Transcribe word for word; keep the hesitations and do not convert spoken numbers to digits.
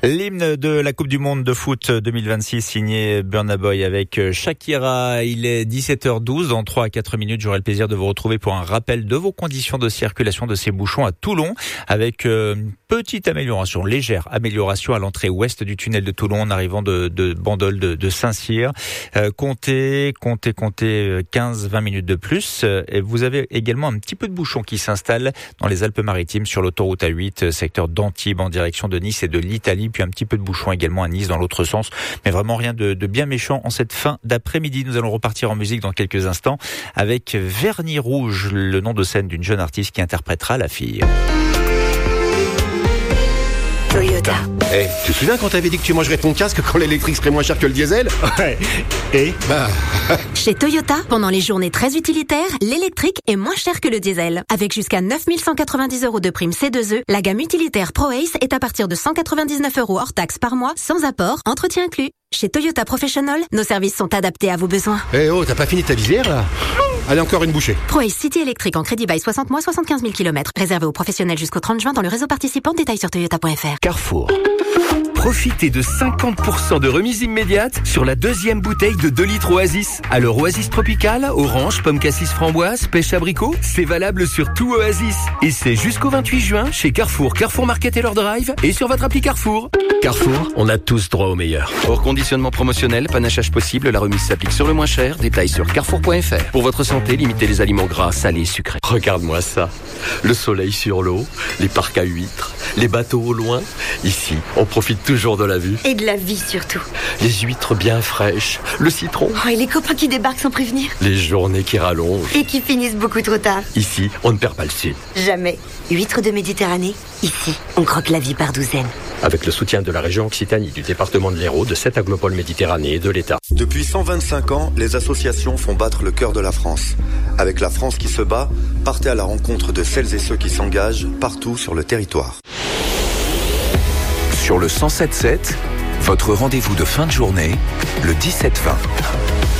L'hymne de la Coupe du Monde de foot deux mille vingt-six signé Burna Boy avec Shakira. Il est dix-sept heures douze. Dans trois à quatre minutes, j'aurai le plaisir de vous retrouver pour un rappel de vos conditions de circulation de ces bouchons à Toulon, avec une petite amélioration, légère amélioration à l'entrée ouest du tunnel de Toulon en arrivant de, de Bandol, de, de Saint-Cyr. Euh, comptez, comptez, comptez quinze à vingt minutes de plus. Et vous avez également un petit peu de bouchon qui s'installe dans les Alpes-Maritimes sur l'autoroute A huit, secteur d'Antibes en direction de Nice et de l'Italie. Puis un petit peu de bouchon également à Nice dans l'autre sens, mais vraiment rien de, de bien méchant en cette fin d'après-midi. Nous allons repartir en musique dans quelques instants avec Vernis Rouge, le nom de scène d'une jeune artiste qui interprétera la fille. Toyota. Eh, hey, tu te souviens quand t'avais dit que tu mangerais ton casque quand l'électrique serait moins cher que le diesel? Ouais. Et Bah... Chez Toyota, pendant les journées très utilitaires, l'électrique est moins cher que le diesel. Avec jusqu'à neuf mille cent quatre-vingt-dix euros de prime C deux E, la gamme utilitaire ProAce est à partir de cent quatre-vingt-dix-neuf euros hors taxe par mois, sans apport, entretien inclus. Chez Toyota Professional, nos services sont adaptés à vos besoins. Eh hey, oh, t'as pas fini ta visière là? Allez, encore une bouchée. ProAce City électrique en crédit bail soixante mois, soixante-quinze mille kilomètres. Réservé aux professionnels jusqu'au trente juin dans le réseau participant. Détails sur toyota point f r. Carrefour. Profitez de cinquante pour cent de remise immédiate sur la deuxième bouteille de deux litres Oasis. Alors Oasis Tropical, orange, pomme cassis framboise, pêche abricot, c'est valable sur tout Oasis. Et c'est jusqu'au vingt-huit juin chez Carrefour, Carrefour Market et leur drive et sur votre appli Carrefour. Carrefour, on a tous droit au meilleur. Hors conditionnement promotionnel, panachage possible, la remise s'applique sur le moins cher. Détails sur carrefour point f r. Pour votre santé, limitez les aliments gras, salés, sucrés. Regarde-moi ça. Le soleil sur l'eau, les parcs à huîtres, les bateaux au loin. Ici, on profite toujours de la vue. Et de la vie surtout. Les huîtres bien fraîches, le citron. Oh, et les copains qui débarquent sans prévenir. Les journées qui rallongent. Et qui finissent beaucoup trop tard. Ici, on ne perd pas le sud. Jamais. Huîtres de Méditerranée. Ici, on croque la vie par douzaines. Avec le soutien de la région Occitanie, du département de l'Hérault, de sept agglométropoles Méditerranée et de l'État. Depuis cent vingt-cinq ans, les associations font battre le cœur de la France. Avec la France qui se bat, partez à la rencontre de celles et ceux qui s'engagent partout sur le territoire. Sur le cent sept sept, votre rendez-vous de fin de journée, le dix-sept vingt.